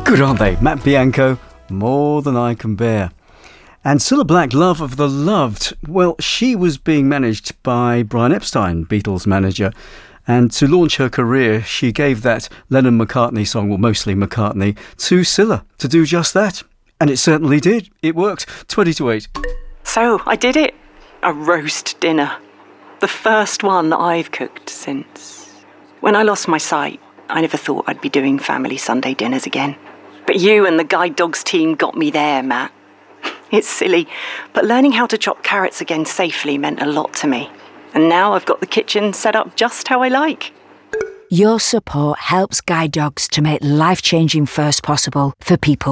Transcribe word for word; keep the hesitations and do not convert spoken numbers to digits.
Good, aren't they? Matt Bianco, More Than I Can Bear. And Cilla Black, Love of the Loved. Well, she was being managed by Brian Epstein, Beatles manager. And to launch her career, she gave that Lennon-McCartney song, well, mostly McCartney, to Cilla to do just that. And it certainly did. It worked. twenty to eight. So, I did it. A roast dinner. The first one that I've cooked since. When I lost my sight, I never thought I'd be doing family Sunday dinners again. But you and the Guide Dogs team got me there, Matt. It's silly, but learning how to chop carrots again safely meant a lot to me. And now I've got the kitchen set up just how I like. Your support helps Guide Dogs to make life-changing firsts possible for people